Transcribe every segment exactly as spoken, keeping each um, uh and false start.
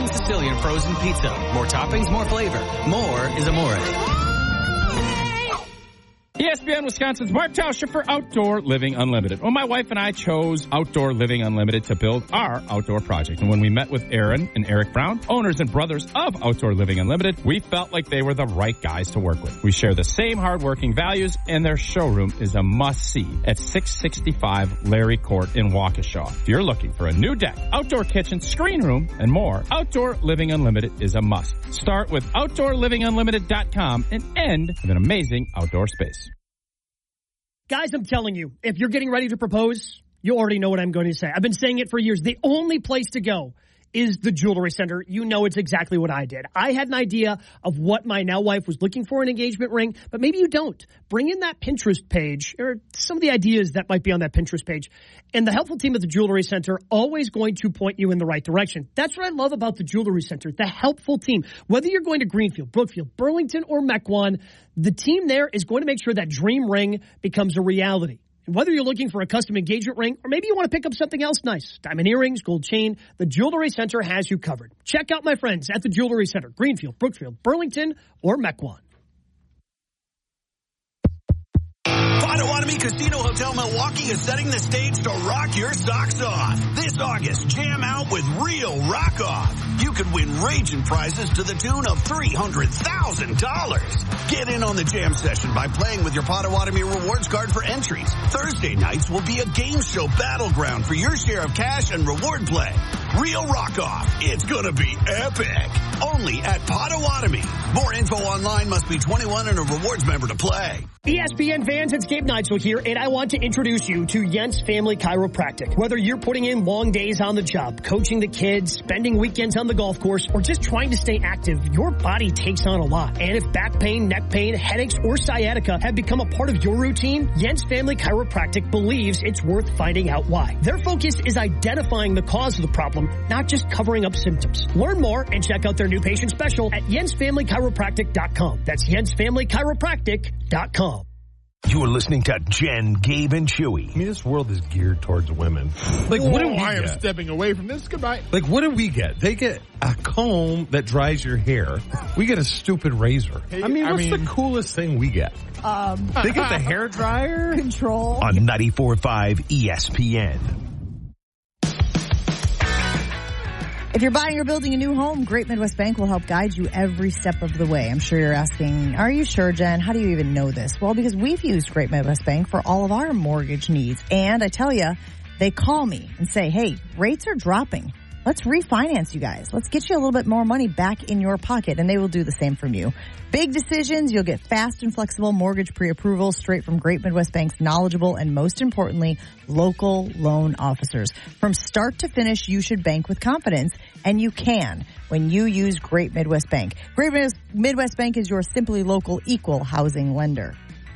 Sicilian frozen pizza. More toppings, more flavor. More is amore. E S P N Wisconsin's Mark Tauscher for Outdoor Living Unlimited. Well, my wife and I chose Outdoor Living Unlimited to build our outdoor project. And when we met with Aaron and Eric Brown, owners and brothers of Outdoor Living Unlimited, we felt like they were the right guys to work with. We share the same hardworking values, and their showroom is a must-see at six sixty-five Larry Court in Waukesha. If you're looking for a new deck, outdoor kitchen, screen room, and more, Outdoor Living Unlimited is a must. Start with outdoor living unlimited dot com and end with an amazing outdoor space. Guys, I'm telling you, if you're getting ready to propose, you already know what I'm going to say. I've been saying it for years. The only place to go is the Jewelry Center. You know it's exactly what I did. I had an idea of what my now wife was looking for in an engagement ring, but maybe you don't. Bring in that Pinterest page or some of the ideas that might be on that Pinterest page. And the helpful team at the Jewelry Center always going to point you in the right direction. That's what I love about the Jewelry Center, the helpful team. Whether you're going to Greenfield, Brookfield, Burlington, or Mequon, the team there is going to make sure that dream ring becomes a reality. And whether you're looking for a custom engagement ring or maybe you want to pick up something else nice, diamond earrings, gold chain, the Jewelry Center has you covered. Check out my friends at the Jewelry Center, Greenfield, Brookfield, Burlington, or Mequon. Potawatomi Casino Hotel Milwaukee is setting the stage to rock your socks off. This August, jam out with real rock off. You could win raging prizes to the tune of three hundred thousand dollars. Get in on the jam session by playing with your Potawatomi rewards card for entries. Thursday nights will be a game show battleground for your share of cash and reward play. Real rock off. It's gonna be epic. Only at Potawatomi. More info online. Must be twenty-one and a rewards member to play. E S P N fans, it's Gabe Neitzel here, and I want to introduce you to Jens Family Chiropractic. Whether you're putting in long days on the job, coaching the kids, spending weekends on the golf course, or just trying to stay active, your body takes on a lot. And if back pain, neck pain, headaches, or sciatica have become a part of your routine, Jens Family Chiropractic believes it's worth finding out why. Their focus is identifying the cause of the problem, not just covering up symptoms. Learn more and check out their new patient special at jens family chiropractic dot com. That's jens family chiropractic dot com. You are listening to Jen, Gabe, and Chewy. I mean, this world is geared towards women. Like, Whoa, what do we I am get? stepping away from this. Goodbye. Like, what do we get? They get a comb that dries your hair. We get a stupid razor. Hey, I mean, I what's mean- the coolest thing we get? Um, They get the hair dryer? control. On ninety-four point five E S P N. If you're buying or building a new home, Great Midwest Bank will help guide you every step of the way. I'm sure you're asking, are you sure, Jen? How do you even know this? Well, because we've used Great Midwest Bank for all of our mortgage needs. And I tell you, they call me and say, hey, rates are dropping. Let's refinance you guys. Let's get you a little bit more money back in your pocket, and they will do the same from you. Big decisions, you'll get fast and flexible mortgage pre-approval straight from Great Midwest Bank's knowledgeable and, most importantly, local loan officers. From start to finish, you should bank with confidence, and you can when you use Great Midwest Bank. Great Midwest Bank is your simply local equal housing lender.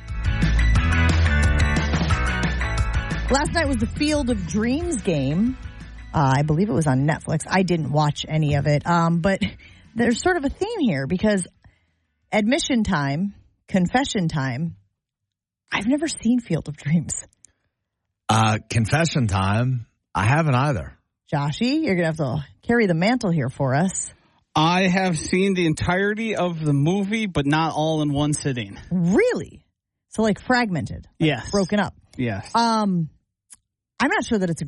Last night was the Field of Dreams game. Uh, I believe it was on Netflix. I didn't watch any of it. Um, but there's sort of a theme here because admission time, confession time, I've never seen Field of Dreams. Uh, confession time, I haven't either. Joshy, you're going to have to carry the mantle here for us. I have seen the entirety of the movie, but not all in one sitting. Really? So like fragmented? Like yes. Broken up? Yes. Um, I'm not sure that it's a